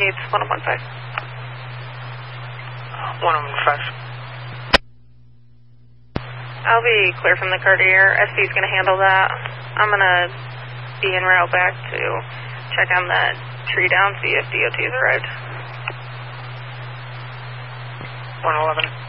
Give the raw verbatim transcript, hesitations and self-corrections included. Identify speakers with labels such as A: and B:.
A: needs one oh one five.
B: one oh one five.
A: I'll be clear from the Cartier. S P's going to handle that. I'm going to be en route back to check on that tree down, see if D O T's arrived.
B: one eleven.